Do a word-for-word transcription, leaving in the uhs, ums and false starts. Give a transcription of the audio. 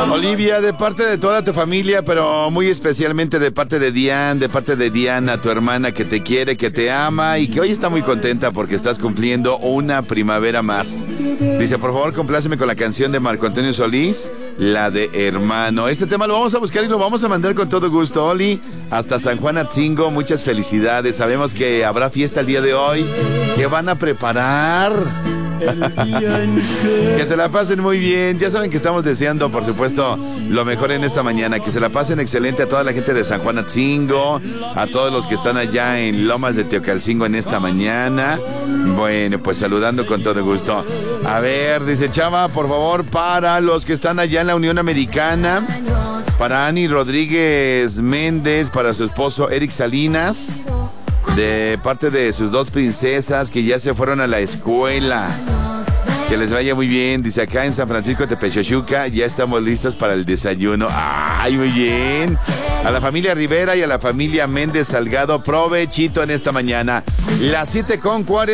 Olivia, de parte de toda tu familia, pero muy especialmente de parte de Diane, de parte de Diana, tu hermana que te quiere, que te ama y que hoy está muy contenta porque estás cumpliendo una primavera más. Dice, por favor, compláceme con la canción de Marco Antonio Solís, la de Hermano. Este tema lo vamos a buscar y lo vamos a mandar con todo gusto, Oli, hasta San Juan Atzingo. Muchas felicidades. Sabemos que habrá fiesta el día de hoy. ¿Qué van a preparar? Que se la pasen muy bien. Ya saben que estamos deseando, por supuesto, lo mejor en esta mañana. Que se la pasen excelente a toda la gente de San Juan Atzingo, a todos los que están allá en Lomas de Teocalcingo en esta mañana. Bueno, pues saludando con todo gusto. A ver, dice Chava, por favor, para los que están allá en la Unión Americana, para Ani Rodríguez Méndez, para su esposo Eric Salinas, de parte de sus dos princesas que ya se fueron a la escuela. Que les vaya muy bien. Dice, acá en San Francisco Tepechochuca ya estamos listos para el desayuno. ¡Ay, muy bien! A la familia Rivera y a la familia Méndez Salgado, provechito en esta mañana. Las siete con cuarenta.